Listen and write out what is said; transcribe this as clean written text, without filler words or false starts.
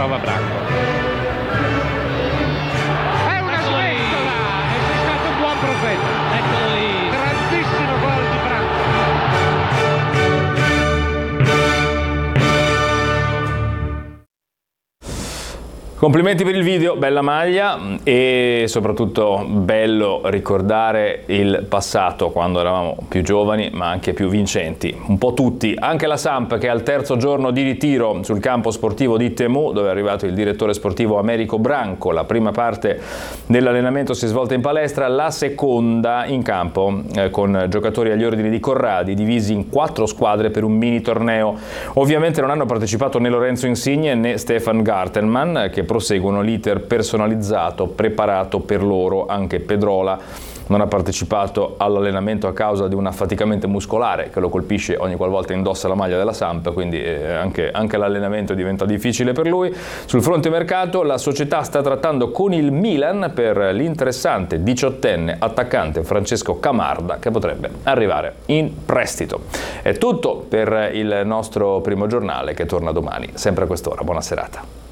trova Branco. È una smettola e sei stato un buon profeta. Eccolo lì. Grandissimo gol di Branco. Complimenti per il video, bella maglia e soprattutto bello ricordare il passato quando eravamo più giovani ma anche più vincenti, un po' tutti, anche la Samp che è al terzo giorno di ritiro sul campo sportivo di Temu dove è arrivato il direttore sportivo Americo Branco. La prima parte dell'allenamento si è svolta in palestra, la seconda in campo con giocatori agli ordini di Corradi divisi in 4 squadre per un mini torneo. Ovviamente non hanno partecipato né Lorenzo Insigne né Stefan Gartelmann che proseguono l'iter personalizzato preparato per loro. Anche Pedrola non ha partecipato all'allenamento a causa di un affaticamento muscolare che lo colpisce ogni qualvolta indossa la maglia della Samp, quindi anche l'allenamento diventa difficile per lui. Sul fronte mercato la società sta trattando con il Milan per l'interessante 18enne attaccante Francesco Camarda che potrebbe arrivare in prestito. È tutto per il nostro primo giornale che torna domani, sempre a quest'ora. Buona serata.